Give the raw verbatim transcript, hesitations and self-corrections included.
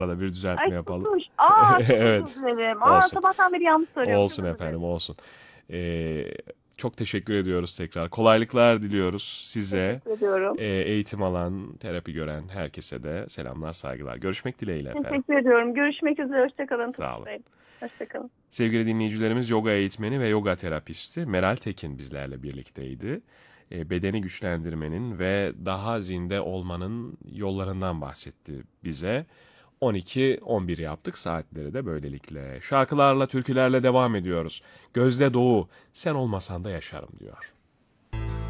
Arada bir Ay düzeltme çok yapalım. hoş. Aa çok Evet. özür dilerim. Aa Olsun. sabahtan beri yanlış söylüyorum. Çok Olsun özür dilerim. efendim, olsun. Ee, Çok teşekkür ediyoruz tekrar. Kolaylıklar diliyoruz size. Teşekkür ediyorum. Ee, eğitim alan, terapi gören herkese de selamlar, saygılar. Görüşmek dileğiyle efendim. Teşekkür ediyorum. Görüşmek üzere. Hoşçakalın Sağ Tunç olun. Bey. Hoşçakalın. Sevgili dinleyicilerimiz, yoga eğitmeni ve yoga terapisti Meral Tekin bizlerle birlikteydi. E, bedeni güçlendirmenin ve daha zinde olmanın yollarından bahsetti bize. on iki on bir yaptık saatleri de böylelikle. Şarkılarla, türkülerle devam ediyoruz. Gözde Doğu, sen olmasan da yaşarım diyor.